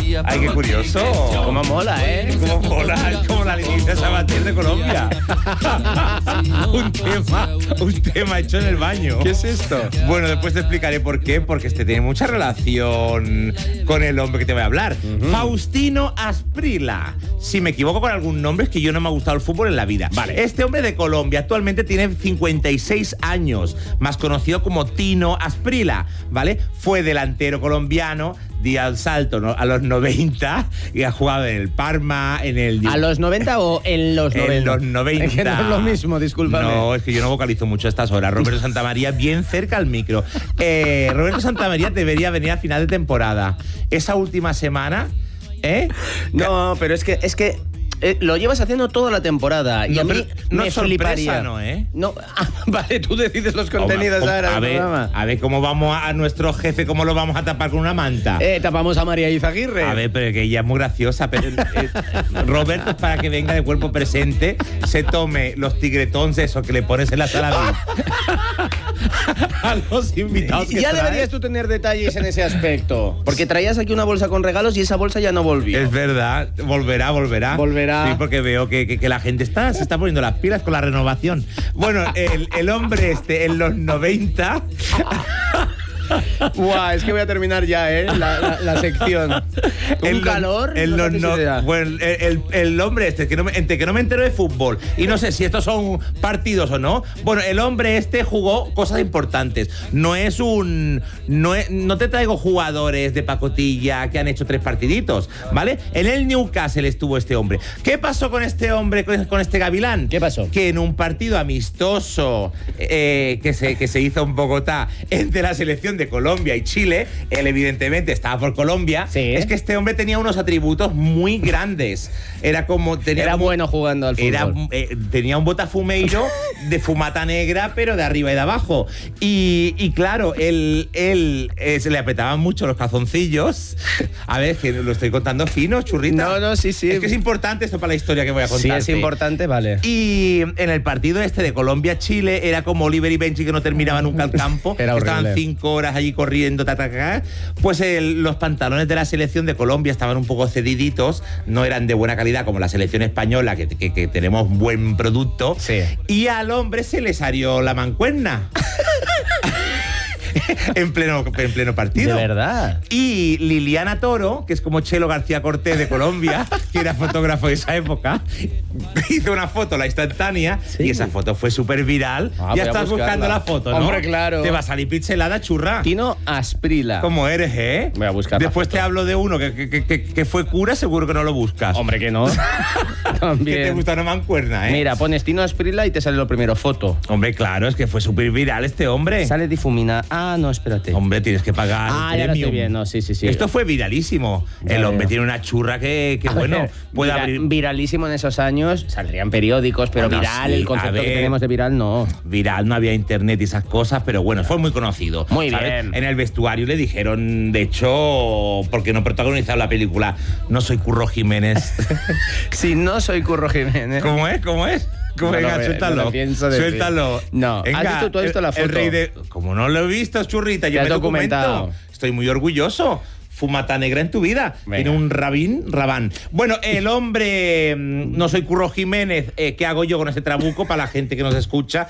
Ay, qué curioso. Cómo mola, ¿eh? Cómo mola, es como la Leticia Sabater de Colombia. un tema hecho en el baño. ¿Qué es esto? Bueno, después te explicaré por qué, porque este tiene mucha relación con el hombre que te voy a hablar. Faustino Asprilla. Si me equivoco con algún nombre, es que yo no me ha gustado el fútbol en la vida. Vale. Este hombre de Colombia actualmente tiene 56 años, más conocido como Tino Asprilla, ¿vale? Fue delantero colombiano, dio el salto, ¿no?, a los 90 y ha jugado en el Parma, en el... ¿A los 90 o en los 90? En los 90. Es que no es lo mismo, discúlpame. No, es que yo no vocalizo mucho a estas horas. Roberto Santamaría, bien cerca al micro. Roberto Santamaría debería venir a final de temporada. Esa última semana, ¿eh? No, pero es que lo llevas haciendo toda la temporada y No, a mí no me es sorpresa, fliparía. ¿no, eh? No, vale, tú decides los contenidos ahora del programa. A ver cómo vamos a nuestro jefe, cómo lo vamos a tapar con una manta. Tapamos a María Izaguirre. A ver, pero que ella es muy graciosa. Pero, Roberto es para que venga de cuerpo presente, se tome los tigretons esos que le pones en la sala a los invitados que Ya traes. deberías tú tener detalles en ese aspecto. Porque traías aquí una bolsa con regalos y esa bolsa ya no volvió. Es verdad, volverá. Volverá. Sí, porque veo que la gente se está poniendo las pilas con la renovación. Bueno, el hombre este en los 90... Buah, es que voy a terminar ya, la sección. Un calor. Bueno, el hombre este, entre que no me entero de fútbol y no sé si estos son partidos o no. Bueno, el hombre este jugó cosas importantes. No te traigo jugadores de pacotilla que han hecho 3 partiditos, ¿vale? En el Newcastle estuvo este hombre. ¿Qué pasó con este hombre, con este gavilán? ¿Qué pasó? Que en un partido amistoso que se hizo en Bogotá entre la selección de Colombia y Chile, él evidentemente estaba por Colombia, sí. Es que este hombre tenía unos atributos muy grandes. Era bueno jugando al fútbol. Tenía un botafumeiro de fumata negra, pero de arriba y de abajo. Y claro, él se le apretaban mucho los calzoncillos. A ver, que lo estoy contando fino, churrita. No, sí. Es que es importante esto para la historia que voy a contar. Sí, es importante, vale. Y en el partido este de Colombia-Chile era como Oliver y Benji, que no terminaba nunca el campo. Era horrible. Estaban 5 horas allí corriendo, pues los pantalones de la selección de Colombia estaban un poco cediditos, no eran de buena calidad como la selección española, que tenemos buen producto. Sí. Y al hombre se le salió la mancuerna. en pleno partido. De verdad. Y Liliana Toro, que es como Chelo García Cortés de Colombia, que era fotógrafo de esa época, hizo una foto, la instantánea, ¿sí? Y esa foto fue súper viral. Ya estás buscando la foto, ¿no? Hombre, claro. Te va a salir pixelada, churra. Tino Asprilla. ¿Cómo eres, eh? Voy a buscar. Después te hablo de uno que fue cura, seguro que no lo buscas. Hombre, que no. También. Que te gusta una mancuerna, ¿eh? Mira, pones Tino Asprilla y te sale lo primero, foto. Hombre, claro, es que fue súper viral este hombre. Sale difumina. Ah, no, espérate. Hombre, tienes que pagar. Ya lo estoy viendo, sí. Esto fue viralísimo. El hombre tiene una churra que bueno, puede abrir. Viralísimo en esos años, saldrían periódicos, pero Bueno, viral, sí, el concepto que tenemos de viral, no. Viral, no había internet y esas cosas, pero bueno, fue muy conocido. Muy ¿sabes? bien. En el vestuario le dijeron, de hecho, porque no protagonizaron la película, no soy Curro Jiménez. Si no soy Curro Jiménez. ¿Cómo es? Venga, suéltalo. Suéltalo. No. Venga, ¿Tú has visto la foto? El rey de... Como no lo he visto, churrita, yo ¿Te me has documentado? documento. Estoy muy orgulloso. Fumata negra en tu vida. Venga. Tiene un rabán. Bueno, el hombre, no soy Curro Jiménez, ¿qué hago yo con ese trabuco para la gente que nos escucha?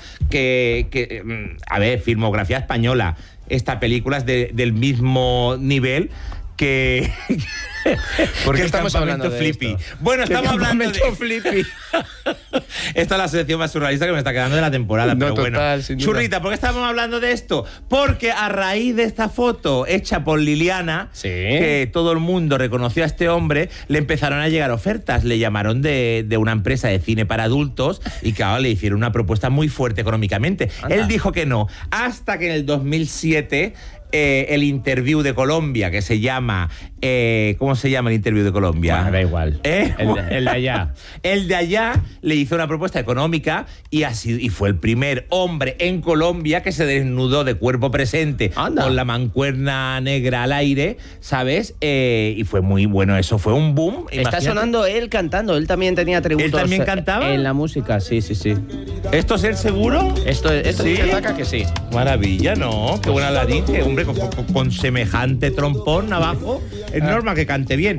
A ver, filmografía española. Esta película es del mismo nivel que... ¿Por qué el estamos hablando de Flippy. esto? Bueno, estamos hablando de Flippy. Esta es la selección más surrealista que me está quedando de la temporada. No, pero bueno, total, sin duda. Churrita, ¿por qué estamos hablando de esto? Porque a raíz de esta foto hecha por Liliana, sí, que todo el mundo reconoció a este hombre, le empezaron a llegar ofertas. Le llamaron de una empresa de cine para adultos y claro, le hicieron una propuesta muy fuerte económicamente. Anda. Él dijo que no, hasta que en el 2007 el Interview de Colombia, que se llama... ¿cómo se llama el Interview de Colombia? Bueno, da igual. El de allá. El de allá le hizo una propuesta económica y fue el primer hombre en Colombia que se desnudó de cuerpo presente. Anda. Con la mancuerna negra al aire, ¿sabes? Y fue muy bueno, eso fue un boom. Está Imagínate. sonando él cantando, él también tenía atributos. ¿Él también cantaba? En la música, sí. ¿Esto es él seguro? Esto ¿Sí? dice Zaca que sí. Maravilla, ¿no? Qué buena la dice, hombre, con semejante trompón abajo. Es normal que cante bien.